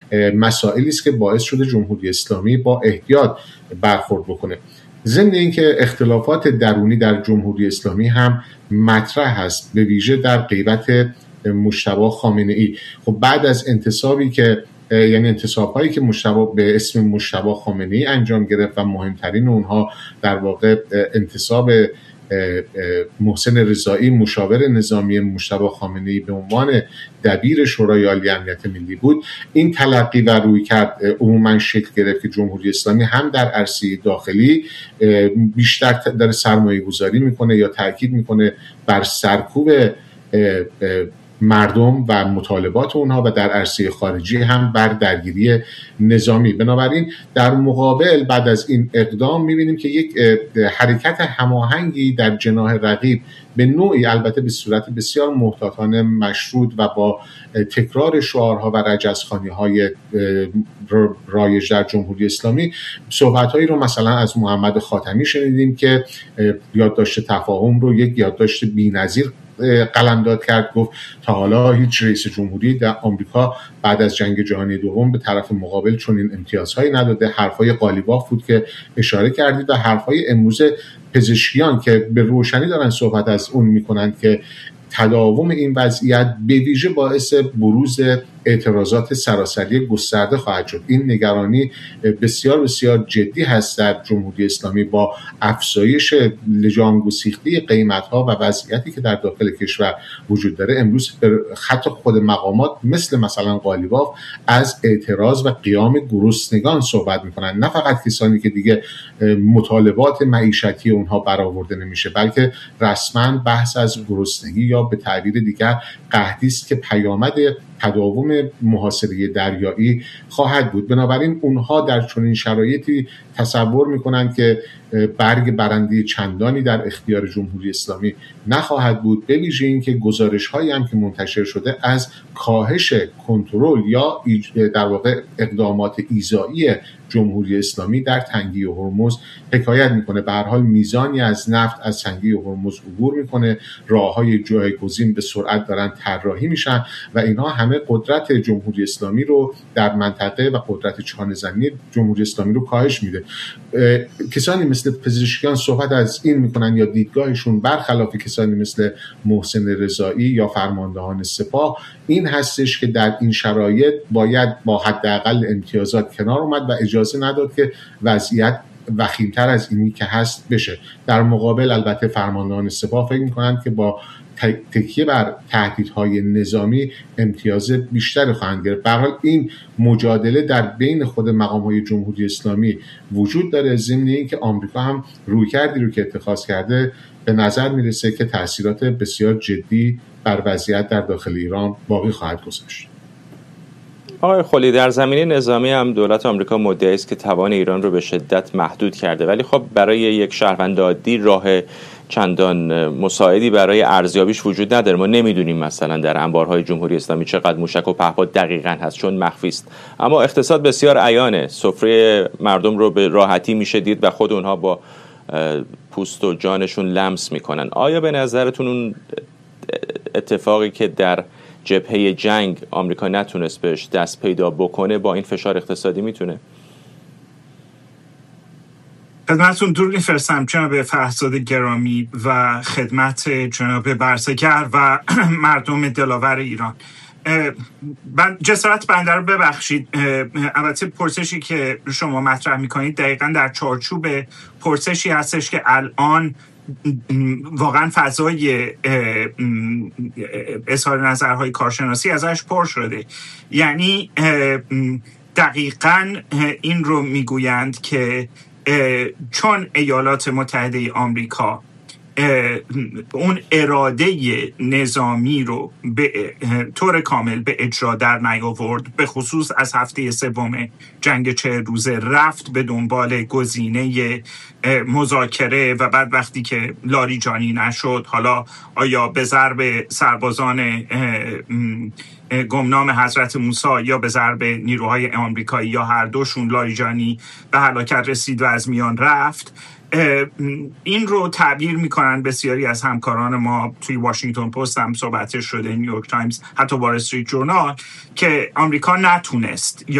مسائلی است که باعث شده جمهوری اسلامی با احتیاط برخورد بکنه. ضمن اینکه اختلافات درونی در جمهوری اسلامی هم مطرح هست، به ویژه در غیبت مجتبی خامنه‌ای. خب بعد از انتصابی که یعنی انتصاب‌هایی که مجتبی به اسم مجتبی خامنه‌ای انجام گرفت و مهمترین اونها در واقع انتصاب محسن رضایی مشاور نظامی مجتبی خامنه‌ای به عنوان دبیر شورای عالی امنیت ملی بود، این تلقی و رویکرد عموما شکل گرفت که جمهوری اسلامی هم در عرصه داخلی بیشتر داره سرمایه گذاری میکنه یا تاکید میکنه بر سرکوب مردم و مطالبات اونها و در عرصه خارجی هم بر درگیری نظامی. بنابراین در مقابل بعد از این اقدام می‌بینیم که یک حرکت هماهنگی در جناح رقیب به نوعی، البته به صورت بسیار محتاطانه، مشروط و با تکرار شعارها و رجزخوانی‌های رایج در جمهوری اسلامی، صحبت‌هایی رو مثلا از محمد خاتمی شنیدیم که یادداشت تفاهم رو یک یادداشت بی‌نظیر قلمداد کرد. گفت تا حالا هیچ رئیس جمهوری در آمریکا بعد از جنگ جهانی دوم به طرف مقابل چنین امتیازهایی نداده. حرفای قالیباف بود که اشاره کردید و حرفای امروز پزشکیان که به روشنی دارن صحبت از اون میکنند که تداوم این وضعیت به ویژه باعث بروز اعتراضات سراسری گسترده خواهد شد. این نگرانی بسیار بسیار جدی هست در جمهوری اسلامی با افزایش لجام‌گسیخته قیمت‌ها و وضعیتی که در داخل کشور وجود داره. امروز حتی خود مقامات مثلا قالیباف از اعتراض و قیام گرسنگان صحبت می‌کنن، نه فقط کسانی که دیگه مطالبات معیشتی اونها برآورده نمیشه، بلکه رسما بحث از گرسنگی یا به تعبیر دیگر قحطی است که پیامد تداوم محاصره دریایی خواهد بود. بنابراین اونها در چنین شرایطی تصور میکنند که برگ برنده چندانی در اختیار جمهوری اسلامی نخواهد بود، به ویژه اینکه گزارش‌هایی هم که منتشر شده از کاهش کنترل یا در واقع اقدامات ایذایی جمهوری اسلامی در تنگه هرمز حکایت میکنه. به هر حال میزانی از نفت از تنگه هرمز عبور میکنه، راههای جایگزین به سرعت دارن طراحی میشن و اینها همه قدرت جمهوری اسلامی رو در منطقه و قدرت چانه‌زنی جمهوری اسلامی رو کاهش میده. کسانی مثل پزشکیان صحبت از این میکنن یا دیدگاهشون برخلاف کسانی مثل محسن رضایی یا فرماندهان سپاه این هستش که در این شرایط باید با حداقل امتیازات کنار اومد و اجازه نداد که وضعیت وخیم‌تر از اینی که هست بشه. در مقابل البته فرماندهان سپاه فکر میکنند که با تکیه بر تهدیدهای نظامی امتیاز بیشتری خواهند گرفت. به هر حال این مجادله در بین خود مقام‌های جمهوری اسلامی وجود داره، ضمن اینکه آمریکا هم رویکردی رو که اتخاذ کرده به نظر میرسه که تاثیرات بسیار جدی بر وضعیت در داخل ایران باقی خواهد گذاشت. آقای خلی، در زمینه نظامی هم دولت آمریکا مدعی است که توان ایران رو به شدت محدود کرده، ولی خب برای یک شهروند عادی راه چندان مساعدی برای ارزیابیش وجود نداره. ما نمیدونیم مثلا در انبارهای جمهوری اسلامی چقدر موشک و پهپاد دقیقاً هست چون مخفی است، اما اقتصاد بسیار عیانه. سفره مردم رو به راحتی میشه دید و خود اونها با پوست و جانشون لمس میکنن. آیا به نظرتون اون اتفاقی که در جبهه جنگ آمریکا نتونست بهش دست پیدا بکنه با این فشار اقتصادی میتونه؟ خدمتتون درود می‌فرستم جناب فرهزاد گرامی و خدمت جناب برزگر و مردم دلاور ایران. جسارت بنده رو ببخشید، البته پرسشی که شما مطرح میکنید دقیقاً در چارچوب پرسشی هستش که الان واقعا فضای اظهار نظرهای کارشناسی ازش پر شده. یعنی دقیقاً این رو میگویند که چون ایالات متحده آمریکا اون اراده نظامی رو به طور کامل به اجرا در نیاورد، به خصوص از هفته سوم جنگ 40 روزه رفت به دنبال گزینه مذاکره و بعد وقتی که لاریجانی نشد، حالا آیا به ضرب سربازان گمنام حضرت موسی یا به ضرب نیروهای آمریکایی یا هر دوشون، لاریجانی به هلاکت رسید و از میان رفت. این رو تعبیر میکنن بسیاری از همکاران ما، توی واشنگتن پست هم صحبتش شده، نیویورک تایمز، حتی وال استریت جورنال، که آمریکا نتونست